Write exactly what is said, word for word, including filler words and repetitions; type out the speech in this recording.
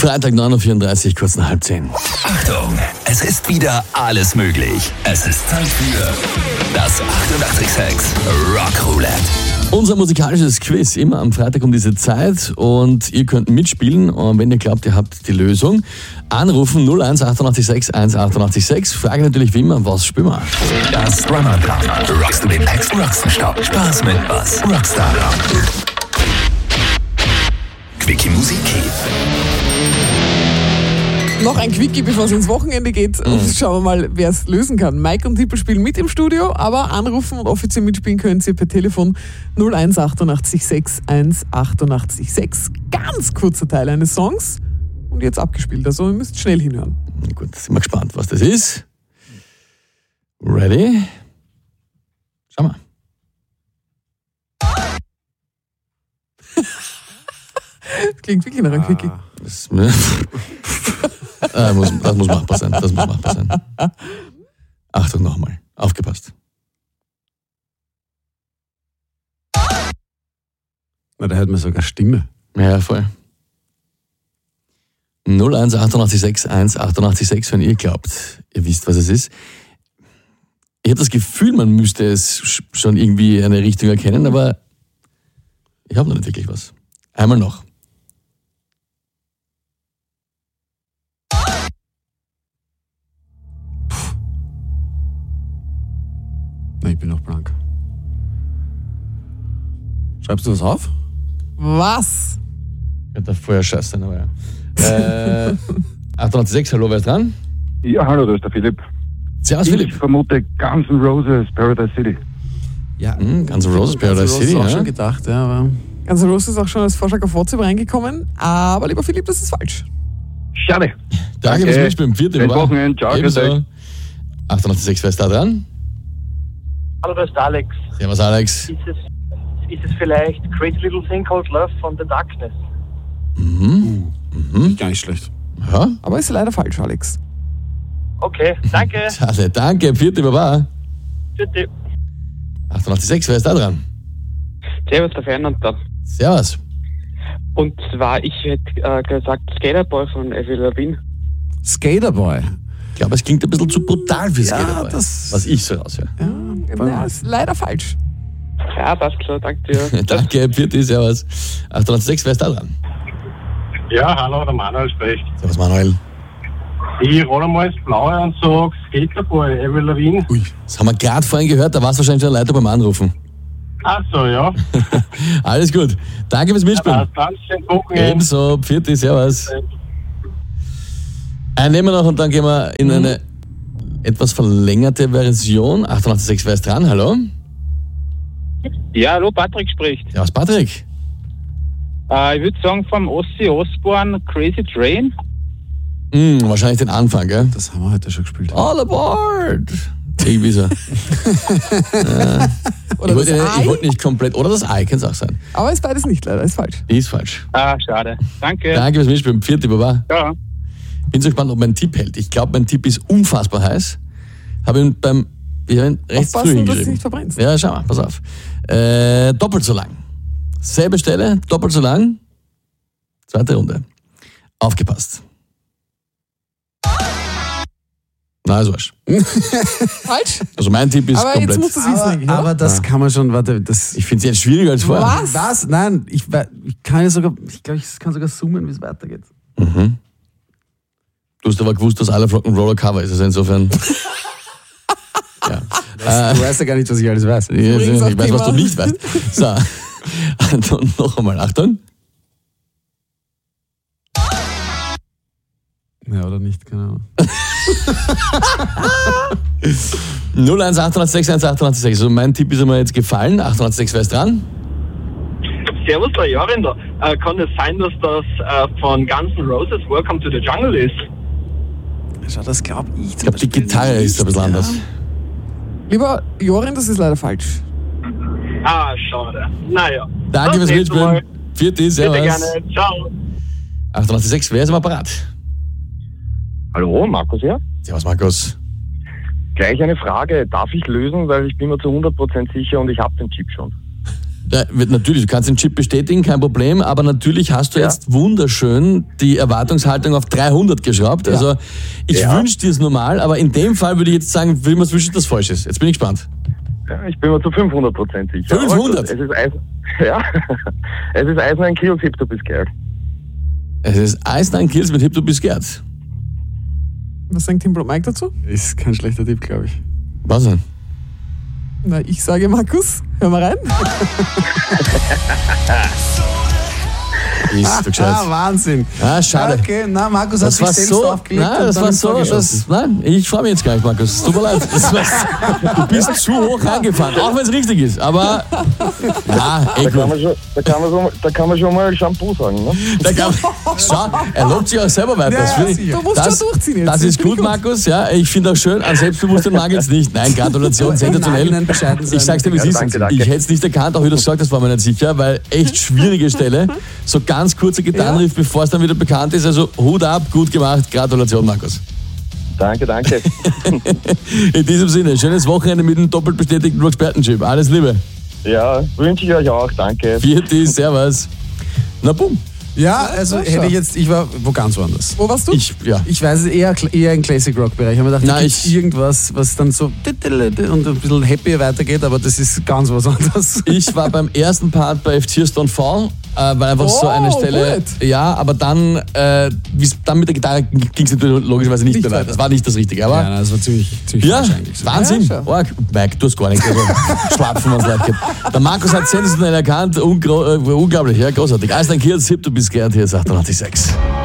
Freitag neun Uhr vierunddreißig, kurz nach halb zehn. Achtung, es ist wieder alles möglich. Es ist Zeit für das achtundachtzig Komma sechs Rock Roulette. Unser musikalisches Quiz, immer am Freitag um diese Zeit, und ihr könnt mitspielen, und wenn ihr glaubt, ihr habt die Lösung, anrufen null eins achtundachtzig sechs eins achtundachtzig sechs. Frage natürlich wie immer, was spielen wir? Das Runner-Planer. Rockst du den nächsten Rockstop? Spaß mit was? Rockstar. Quickie Musik. Noch ein Quickie, bevor es ins Wochenende geht. Und schauen wir mal, wer es lösen kann. Mike und Tippel spielen mit im Studio, aber anrufen und offiziell mitspielen könnt ihr per Telefon null eins achtundachtzig sechs eins achtundachtzig sechs. Ganz kurzer Teil eines Songs und jetzt abgespielt. Also ihr müsst schnell hinhören. Gut, sind wir gespannt, was das ist. Ready? Schau mal. Das klingt wirklich nach einem Quickie. Das, äh, muss, das muss machbar sein. Das muss machbar sein. Achtung nochmal. Aufgepasst. Na, da hört man sogar Stimme. Ja, voll. null eins achtundachtzig sechs eins achtundachtzig sechs, wenn ihr glaubt, ihr wisst, was es ist. Ich habe das Gefühl, man müsste es schon irgendwie eine Richtung erkennen, aber ich habe noch nicht wirklich was. Einmal noch. Nein, ich bin noch blank. Schreibst du was auf? Was? Könnte vorher scheiße sein, aber ja. Äh, achtundachtzig sechs, hallo, wer ist dran? Ja, hallo, da ist der Philipp. Servus, Ich Philipp. vermute Guns N' Roses, Paradise City. Ja, Mhm, Guns N' Roses, Paradise Guns N' Roses City, auch ja. schon gedacht, ja, aber... Guns N' Roses ist auch schon als Vorschlag auf WhatsApp reingekommen, aber lieber Philipp, das ist falsch. Schade. Danke fürs Mitspielen. Vierte Schönes Woche. Wochenende. Ciao, grüß Ebenso. euch. achtundachtzig sechs, wer ist da dran? Hallo, da ist der Alex. Servus, Alex. Ist es, ist es vielleicht Crazy Little Thing Called Love von The Darkness? Mhm. Mhm. Gar nicht schlecht. Ja, Aber ist leider falsch, Alex. Okay, danke. schade. Danke, vierte Baba. Tschüssi. achtundachtzig sechs, wer ist da dran? Servus, der Fernand da. Servus. Und zwar, ich hätte äh, gesagt Skaterboy von Avril Lavigne. Skaterboy. Ich glaube, es klingt ein bisschen zu brutal für Ja, Skaterboy, das- was ich so raushöre. Ja, Ja, ist leider falsch. Ja, passt klar, danke dir. Danke, vierte, servus. achtundachtzig sechs, wer ist da dran? Ja, hallo, der Manuel spricht. Servus, Manuel. Ich rolle mal ins Blaue und sage Skaterboy, Avril Lavigne. Ui, das haben wir gerade vorhin gehört, da war es wahrscheinlich schon Leiter beim Anrufen. Ach so, ja. Alles gut. Danke fürs Mitspielen. Ja, ganz schön Wochenende. Ebenso, vierte, servus. Einen nehmen wir noch und dann gehen wir in eine etwas verlängerte Version. achtundachtzig sechs, wer ist dran? Hallo? Ja, hallo, Patrick spricht. Servus, Patrick. Äh, ich würde sagen, vom Ozzy Osbourne Crazy Train. Hm, wahrscheinlich den Anfang, gell? Das haben wir heute schon gespielt. All aboard! Irgendwie so. ja. Oder Ich wollte, das ich Ei? wollte nicht komplett. Oder das Ei, kann es auch sein. Aber ist beides nicht, leider, ist falsch. Die ist falsch. Ah, schade. Danke. Danke fürs Mitspielen. Vierte, Baba. Ja. Bin so gespannt, ob mein Tipp hält. Ich glaube, mein Tipp ist unfassbar heiß. Habe ihn beim ich hab ihn recht früh Aufpassen, dass du hingeschrieben. nicht verbrennst. Ja, schau mal, pass auf. Äh, doppelt so lang. Selbe Stelle, doppelt so lang. Zweite Runde. Aufgepasst. Na, ist wurscht. Falsch? Also mein Tipp ist Aber jetzt komplett. musst du es wissen, Aber, eigentlich, oder? aber das kann man schon, warte, das... Ich finde es jetzt schwieriger als vorher. Was? Was? Nein, ich, we- ich kann ja sogar, ich glaube, ich kann sogar zoomen, wie es weitergeht. Mhm. Du hast aber gewusst, dass alle Rock'n'Roller Cover ist. Also insofern. ja. Du weißt ja gar nicht, was ich alles weiß. Ich, ich Übrigens auch weiß, was du Thema. nicht weißt. So. Und noch einmal, Achtung. Ja, oder nicht, keine Ahnung. null eins achtundachtzig sechs eins achtundachtzig sechs. Also mein Tipp ist mir jetzt gefallen. achtundachtzig sechs, wer ist dran? Servus, der Jorin da. Äh, kann es sein, dass das äh, von Guns N' Roses Welcome to the Jungle ist? Schau, das glaube ich. Ich glaube, die Gitarre ist ein bisschen anders. Lieber Jorin, das ist leider falsch. Ah, schade. Naja. Danke fürs Das nächste Mal. Mitspielen. Vierte, Bitte servus. gerne. Ciao. achtundachtzig sechs, wer ist am Apparat? Hallo, Markus hier. Servus, Markus. Gleich eine Frage. Darf ich lösen, weil ich bin mir zu hundert Prozent sicher und ich habe den Chip schon. Ja, wird natürlich, du kannst den Chip bestätigen, kein Problem, aber natürlich hast du Ja. jetzt wunderschön die Erwartungshaltung auf dreihundert geschraubt. Also ich Ja. wünsche dir es normal, aber in dem Fall würde ich jetzt sagen, will man es wünschen, dass das falsch ist. Jetzt bin ich gespannt. Ja, ich bin mir zu fünfhundert Prozent sicher. fünfhundert? Aber gut, Es ist Eisen. Ja. Es ist Eisen ein Kills, Hip, du bist geil. Es ist Ice Nine Kills mit Hip Du Bist Gerd. Was sagt Tim Mike dazu? Ist kein schlechter Tipp, glaube ich. Was denn? Na, ich sage Markus, hör mal rein. Ist du gescheit. Ah, Wahnsinn. Ah, schade. Okay, na, Markus hat Das sich war selbst so, aufgelegt. nein, und das dann war ins so, Tor das, geschossen. nein, ich freue mich jetzt gar nicht, Markus. Es tut mir leid. Das war, du bist zu hoch angefahren, auch wenn es richtig ist. Aber, ja, eh Da kann, gut. man schon, da, kann man so, da kann man schon mal Shampoo sagen, ne? Da kann, schau, er lobt sich auch selber weiter. Das, Ja, finde ich- sicher. Du musst das, schon durchziehen jetzt. das Das ist finde ich gut, gut. Markus. Ja, ich finde auch schön, an Selbstbewusstsein mangelt es nicht. Nein, Gratulation, Im sensationell. Nachhinein bescheiden sein. Ich sag's dir, wie es Ja, ist. danke, danke. Ich hätte es nicht erkannt, auch wie du es gesagt hast, war mir nicht sicher, weil echt schwierige Stelle. So ganz kurzer Gitarrenriff, bevor es dann wieder bekannt ist. Also Hut ab, gut gemacht. Gratulation, Markus. Danke, danke. In diesem Sinne, schönes Wochenende mit dem doppelt bestätigten Expertenchip. Alles Liebe. Ja, wünsche ich euch auch. Danke. Vierte, Servus. Na bumm. Ja, also Ja, hätte schon. ich jetzt, ich war wo ganz woanders. Wo warst du? Ich, ja. Ich weiß es eher, eher im Classic Rock Bereich. Ich habe mir gedacht, da Nein, gibt's ich- irgendwas, was dann so und ein bisschen happy weitergeht, aber das ist ganz was anderes. Ich war beim ersten Part bei If Tears Don't Fall, äh, weil einfach so Oh, eine Stelle. gut. Ja, aber dann, äh, wie's, dann mit der Gitarre ging es natürlich logischerweise nicht, Nicht mehr weiter. weiter. Das war nicht das Richtige. Aber Ja, nein, das war ziemlich, ziemlich ja, falsch eigentlich. So. Wahnsinn. Ja, schon. Org. Mike, du hast gar nichts. Also, Schlapfen, wenn es leid geht. Der Markus hat sensationell erkannt. Ungro- äh, unglaublich, ja, großartig. Eisland Kiels, Hip, du bist gern hier, achtundachtzig Komma sechs.